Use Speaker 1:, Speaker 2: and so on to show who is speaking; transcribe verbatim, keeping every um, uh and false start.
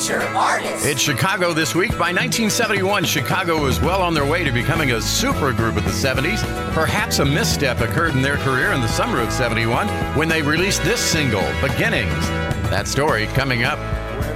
Speaker 1: Feature Artist.
Speaker 2: It's Chicago this week. By nineteen seventy-one, Chicago was well on their way to becoming a supergroup of the seventies. Perhaps a misstep occurred in their career in the summer of seventy-one when they released this single, Beginnings. That story coming up.